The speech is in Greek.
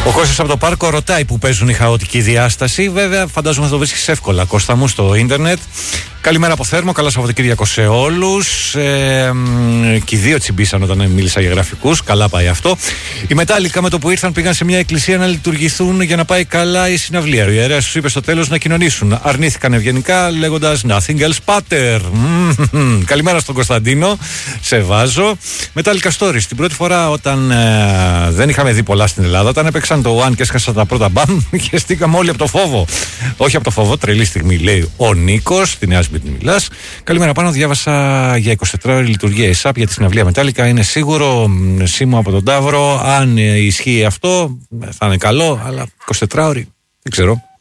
Ο Κώστας από το Πάρκο ρωτάει που παίζουν η χαοτική διάσταση. Βέβαια, φαντάζομαι θα το βρίσκεις εύκολα, Κώστα μου, στο ίντερνετ. Καλημέρα από Θέρμο, καλό Σαββατοκύριακο σε όλους. Και οι δύο τσιμπήσαν όταν μίλησα για γραφικούς. Καλά πάει αυτό. Οι Μετάλλικα με το που ήρθαν πήγαν σε μια εκκλησία να λειτουργηθούν για να πάει καλά η συναυλία. Ο ιερέας τους είπε στο τέλος να κοινωνήσουν. Αρνήθηκαν ευγενικά λέγοντας Nothing else pater. Καλημέρα στον Κωνσταντίνο. Σε βάζω. Μετάλλικα stories. Την πρώτη φορά όταν δεν είχαμε δει πολλά στην Ελλάδα, όταν έπαιξαν το One και έσκασαν τα πρώτα μπαμ και στήκαμε όλοι από το φόβο. Όχι από το φόβο, τρελή στιγμή, λέει ο Νίκος. Τη Νέα Σμύρνη μιλάς. Καλημέρα πάνω. Διάβασα για 24ωρη λειτουργία η ΣΑΠ για τη συναυλία Μετάλλικα. Είναι σίγουρο. Σήμω από τον Ταύρο. Αν ισχύει αυτό, θα είναι καλό. Αλλά 24ωρη δεν ξέρω.